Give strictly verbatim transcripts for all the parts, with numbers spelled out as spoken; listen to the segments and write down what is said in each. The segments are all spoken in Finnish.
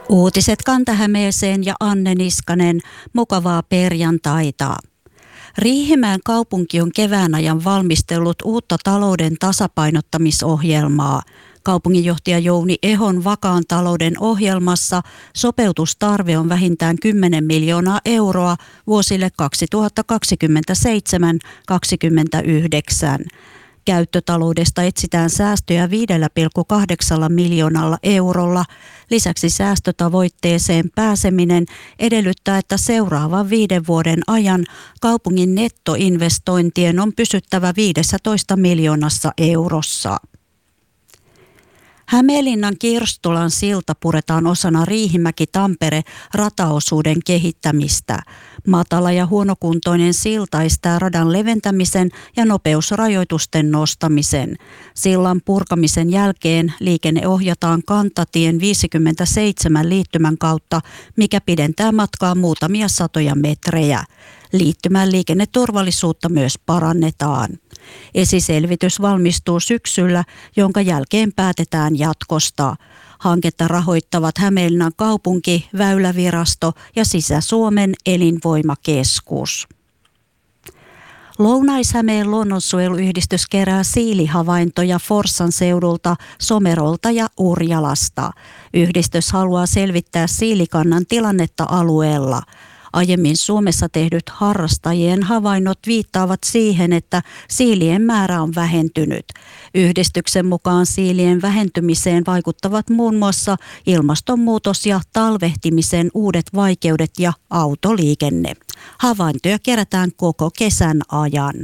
Uutiset Kanta-Hämeeseen ja Anne Niskanen, mukavaa perjantaita. Riihimäen kaupunki on kevään ajan valmistellut uutta talouden tasapainottamisohjelmaa. Kaupunginjohtaja Jouni Ehon vakaan talouden ohjelmassa sopeutustarve on vähintään kymmenen miljoonaa euroa vuosille kaksituhattakaksikymmentäseitsemän kaksikymmentäyhdeksän. Käyttötaloudesta etsitään säästöjä viidellä pilkku kahdeksalla miljoonalla eurolla. Lisäksi säästötavoitteeseen pääseminen edellyttää, että seuraavan viiden vuoden ajan kaupungin nettoinvestointien on pysyttävä viidessätoista miljoonassa eurossa. Hämeenlinnan Kirstulan silta puretaan osana Riihimäki-Tampere-rataosuuden kehittämistä. Matala ja huonokuntoinen silta estää radan leventämisen ja nopeusrajoitusten nostamisen. Sillan purkamisen jälkeen liikenne ohjataan kantatien viisikymmentäseitsemän liittymän kautta, mikä pidentää matkaa muutamia satoja metrejä. Liittymän liikenneturvallisuutta myös parannetaan. Esiselvitys valmistuu syksyllä, jonka jälkeen päätetään jatkosta. Hanketta rahoittavat Hämeenlinnan kaupunki, Väylävirasto ja Sisä-Suomen elinvoimakeskus. Lounais-Hämeen luonnonsuojeluyhdistys kerää siilihavaintoja Forssan seudulta, Somerolta ja Urjalasta. Yhdistys haluaa selvittää siilikannan tilannetta alueella. Aiemmin Suomessa tehdyt harrastajien havainnot viittaavat siihen, että siilien määrä on vähentynyt. Yhdistyksen mukaan siilien vähentymiseen vaikuttavat muun muassa ilmastonmuutos ja talvehtimisen uudet vaikeudet ja autoliikenne. Havaintoja kerätään koko kesän ajan.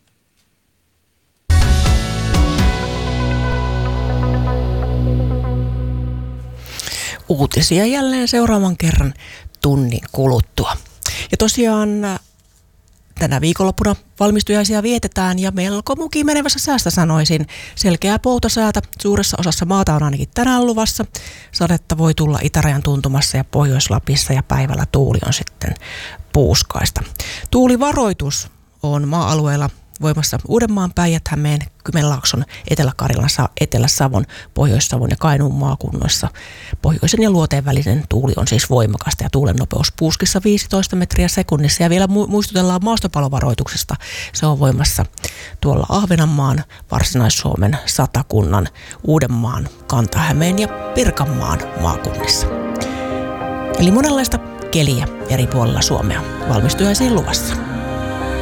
Uutisia jälleen seuraavan kerran tunnin kuluttua. Ja tosiaan tänä viikonloppuna valmistujaisia vietetään ja melko mukiin menevässä säästä sanoisin. Selkeää poutasäätä suuressa osassa maata on ainakin tänään luvassa. Sadetta voi tulla itärajan tuntumassa ja Pohjois-Lapissa ja päivällä tuuli on sitten puuskaista. Tuulivaroitus on maa-alueella voimassa Uudenmaan, Päijät-Hämeen, Kymenlaakson, Etelä-Karjalan, Etelä-Savon, Pohjois-Savon ja Kainuun maakunnissa. Pohjoisen ja luoteen välinen tuuli on siis voimakasta ja tuulen nopeus puuskissa viisitoista metriä sekunnissa. Ja vielä muistutellaan maastopalovaroituksesta. Se on voimassa tuolla Ahvenanmaan, Varsinais-Suomen, Satakunnan, Uudenmaan, Kanta-Hämeen ja Pirkanmaan maakunnissa. Eli monenlaista keliä eri puolilla Suomea valmistujaisiin luvassa.